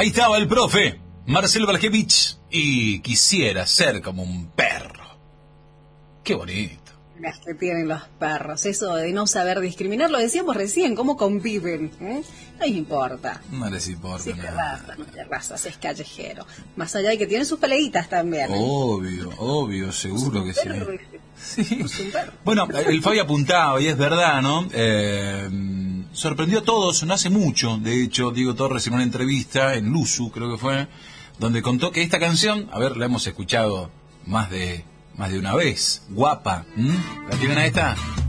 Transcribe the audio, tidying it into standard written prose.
Ahí estaba el profe, Marcelo Blaskevich, y quisiera ser como un perro. Qué bonito. Las que tienen los perros, eso de no saber discriminar, lo decíamos recién, cómo conviven, ¿eh? No les importa. No les importa Si nada. no te razas, es callejero. Más allá de que tienen sus peleitas también. Obvio, seguro que sí. Perro, Sí. es un perro. Bueno, el Fabi apuntaba, y es verdad, ¿no? Sorprendió a todos, no hace mucho, de hecho, Diego Torres en una entrevista, en Luzu creo que fue, donde contó que esta canción, a ver, la hemos escuchado más de una vez, Guapa, ¿la tienen a esta?